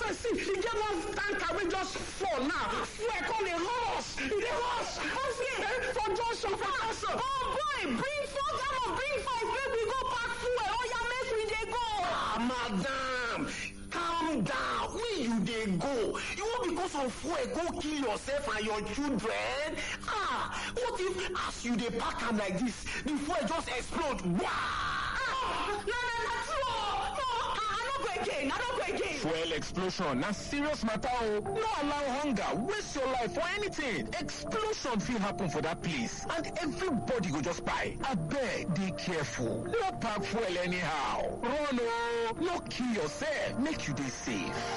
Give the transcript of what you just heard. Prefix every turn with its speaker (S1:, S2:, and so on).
S1: now see, e get one tanker wey just fall now. Fuel come dey rush. E dey rush. For junction, for junction.
S2: Oh boy, bring 4 gallon, bring 5, make we go pack fuel. Oh yeah, make we dey go.
S1: Madam, calm down. Where you dey go? You wan because of fuel go kill yourself and your children? What if as you dey pack am like this, the fuel just explode? Wow!
S2: Na true. No, I no go again.
S3: Fuel explosion na serious matter o. No allow hunger waste your life for anything. Explosion fit happen for that place and everybody go just kpai. Abeg dey careful. No pack fuel anyhow. Run o. No kill yourself. Make you dey safe.